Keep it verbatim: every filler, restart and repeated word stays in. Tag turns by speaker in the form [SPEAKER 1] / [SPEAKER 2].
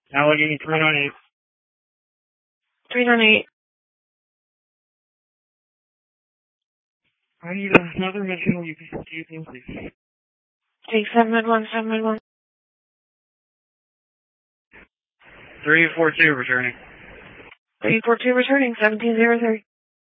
[SPEAKER 1] Allegheny three nine eight.
[SPEAKER 2] three nine eight.
[SPEAKER 1] I need another mid-channel U P C Q, please.
[SPEAKER 2] Take seven mid one, seven mid one.
[SPEAKER 1] three four two returning.
[SPEAKER 2] three four two returning, seventeen zero three.